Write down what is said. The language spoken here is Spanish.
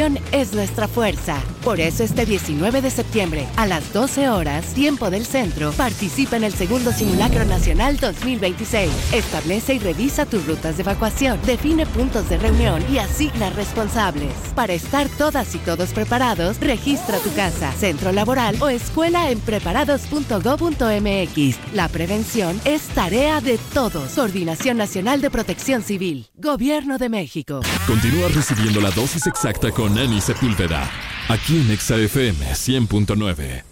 unión es nuestra fuerza. Por eso este 19 de septiembre, a las 12 horas, tiempo del centro, participa en el segundo Simulacro Nacional 2026. Establece y revisa tus rutas de evacuación, define puntos de reunión y asigna responsables. Para estar todas y todos preparados, registra tu casa, centro laboral o escuela en preparados.go.mx. La prevención es tarea de todos. Coordinación Nacional de Protección Civil. Gobierno de México. Continúa recibiendo la dosis exacta con Annie Sepúlveda, aquí en Exa FM 100.9.